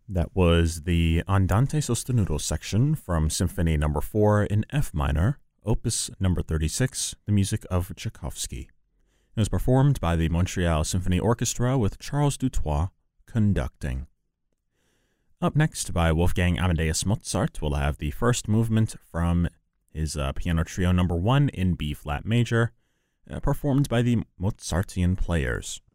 That was the Andante sostenuto section from Symphony No. 4 in F minor, Opus No. 36, the music of Tchaikovsky. It was performed by the Montreal Symphony Orchestra with Charles Dutoit conducting. Up next, by Wolfgang Amadeus Mozart, we'll have the first movement from his Piano Trio No. 1 in B-flat major, performed by the Mozartian Players.